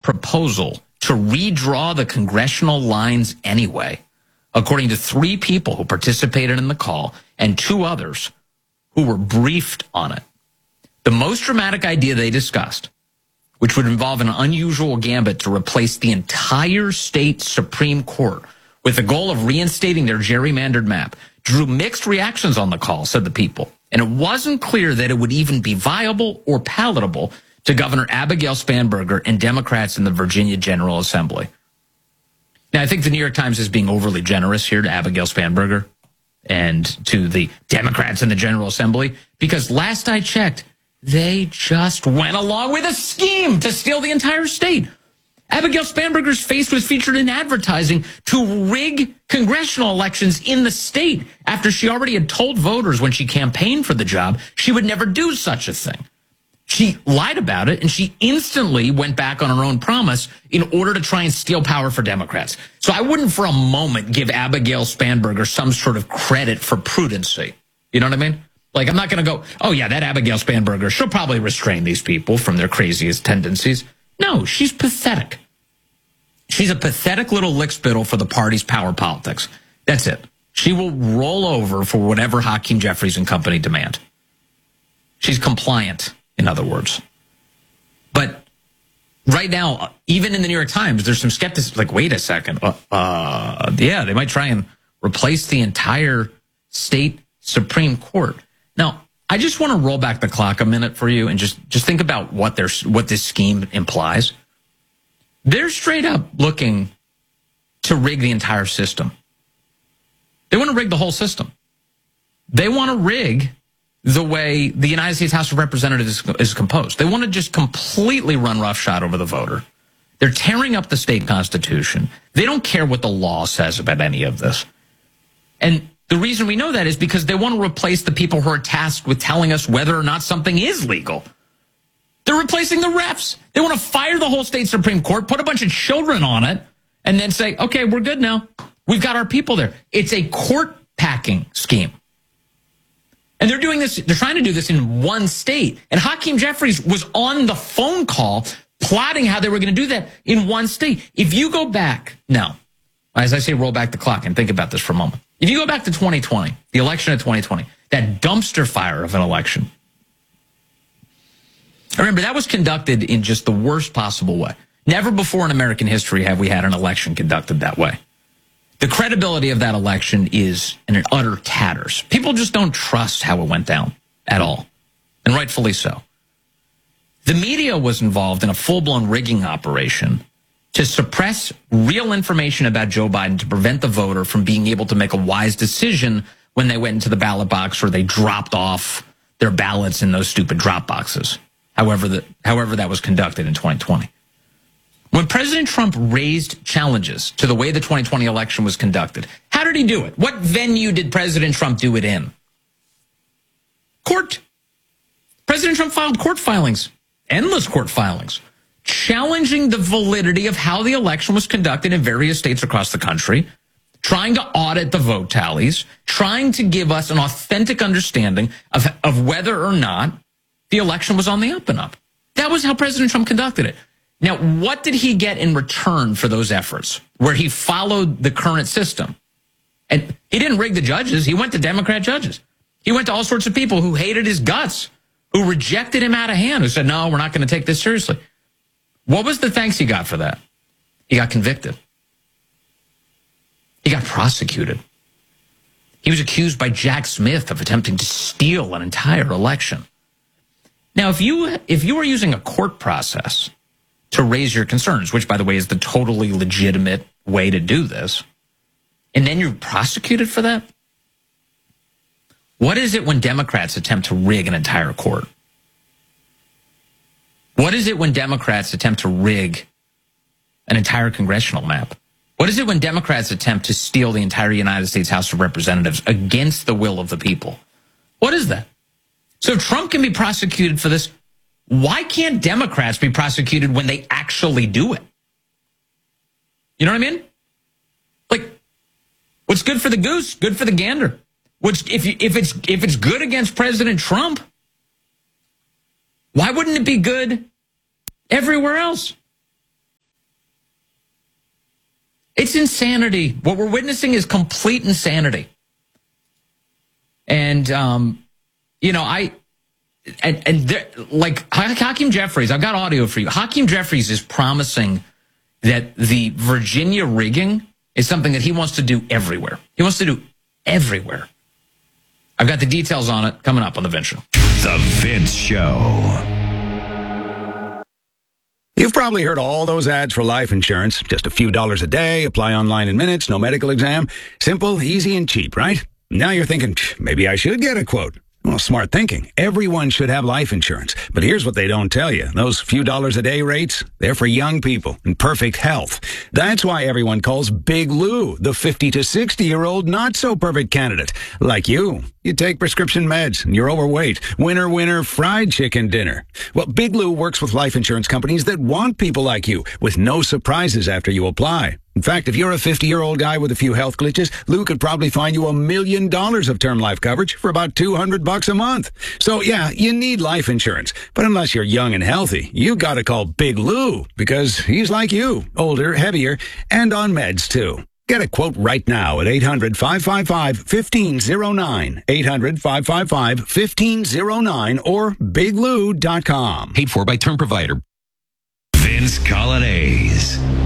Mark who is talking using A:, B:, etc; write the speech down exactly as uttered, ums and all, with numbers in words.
A: proposal to redraw the congressional lines anyway, according to three people who participated in the call and two others who were briefed on it. The most dramatic idea they discussed, which would involve an unusual gambit to replace the entire state Supreme Court with the goal of reinstating their gerrymandered map, drew mixed reactions on the call, said the people. And it wasn't clear that it would even be viable or palatable to Governor Abigail Spanberger and Democrats in the Virginia General Assembly. Now, I think the New York Times is being overly generous here to Abigail Spanberger and to the Democrats in the General Assembly, because last I checked, they just went along with a scheme to steal the entire state. Abigail Spanberger's face was featured in advertising to rig congressional elections in the state after she already had told voters when she campaigned for the job she would never do such a thing. She lied about it, and she instantly went back on her own promise in order to try and steal power for Democrats. So I wouldn't for a moment give Abigail Spanberger some sort of credit for prudency. You know what I mean? Like, I'm not going to go, oh, yeah, that Abigail Spanberger, she'll probably restrain these people from their craziest tendencies. No, she's pathetic. She's a pathetic little lickspittle for the party's power politics. That's it. She will roll over for whatever Hakeem Jeffries and company demand. She's compliant, in other words. But right now, even in the New York Times, there's some skepticism. Like, wait a second. Uh, uh, yeah, they might try and replace the entire state Supreme Court. Now, I just want to roll back the clock a minute for you and just, just think about what there's, what this scheme implies. They're straight up looking to rig the entire system. They want to rig the whole system. They want to rig the way the United States House of Representatives is, is composed. They want to just completely run roughshod over the voter. They're tearing up the state constitution. They don't care what the law says about any of this. And the reason we know that is because they want to replace the people who are tasked with telling us whether or not something is legal. They're replacing the refs. They want to fire the whole state Supreme Court, put a bunch of children on it, and then say, okay, we're good now. We've got our people there. It's a court packing scheme. And they're doing this, they're trying to do this in one state. And Hakeem Jeffries was on the phone call plotting how they were going to do that in one state. If you go back now, as I say, roll back the clock and think about this for a moment. If you go back to twenty twenty, the election of twenty twenty, that dumpster fire of an election, remember, that was conducted in just the worst possible way. Never before in American history have we had an election conducted that way. The credibility of that election is in an utter tatters. People just don't trust how it went down at all, and rightfully so. The media was involved in a full-blown rigging operation to suppress real information about Joe Biden to prevent the voter from being able to make a wise decision when they went into the ballot box or they dropped off their ballots in those stupid drop boxes. However, the, however that was conducted in twenty twenty. When President Trump raised challenges to the way the twenty twenty election was conducted, how did he do it? What venue did President Trump do it in? Court. President Trump filed court filings, endless court filings, challenging the validity of how the election was conducted in various states across the country, trying to audit the vote tallies, trying to give us an authentic understanding of, of whether or not the election was on the up and up. That was how President Trump conducted it. Now, what did he get in return for those efforts, where he followed the current system? And he didn't rig the judges. He went to Democrat judges. He went to all sorts of people who hated his guts, who rejected him out of hand, who said, no, we're not going to take this seriously. What was the thanks he got for that? He got convicted. He got prosecuted. He was accused by Jack Smith of attempting to steal an entire election. Now, if you if you are using a court process to raise your concerns, which, by the way, is the totally legitimate way to do this, and then you're prosecuted for that, what is it when Democrats attempt to rig an entire court? What is it when Democrats attempt to rig an entire congressional map? What is it when Democrats attempt to steal the entire United States House of Representatives against the will of the people? What is that? So if Trump can be prosecuted for this, why can't Democrats be prosecuted when they actually do it? You know what I mean? Like, what's good for the goose, good for the gander. What's, if, you, if, it's, if it's good against President Trump, why wouldn't it be good everywhere else? It's insanity. What we're witnessing is complete insanity. And, um, you know, I, and, and there, like Hakeem Jeffries, I've got audio for you. Hakeem Jeffries is promising that the Virginia rigging is something that he wants to do everywhere. He wants to do everywhere. I've got the details on it coming up on The Vince Show.
B: The Vince Show.
C: You've probably heard all those ads for life insurance. Just a few dollars a day, apply online in minutes, no medical exam. Simple, easy, and cheap, right? Now you're thinking, maybe I should get a quote. Well, smart thinking. Everyone should have life insurance. But here's what they don't tell you. Those few dollars a day rates, they're for young people in perfect health. That's why everyone calls Big Lou the fifty to sixty-year-old not-so-perfect candidate. Like you. You take prescription meds, and you're overweight. Winner, winner, fried chicken dinner. Well, Big Lou works with life insurance companies that want people like you, with no surprises after you apply. In fact, if you're a fifty-year-old guy with a few health glitches, Lou could probably find you a million dollars of term life coverage for about two hundred bucks a month. So yeah, you need life insurance. But unless you're young and healthy, you gotta call Big Lou, because he's like you, older, heavier, and on meds too. Get a quote right now at eight hundred, five five five, one five zero nine, eight hundred, five five five, one five zero nine, or big lou dot com.
B: Paid for by Term Provider. Vince Coglianese.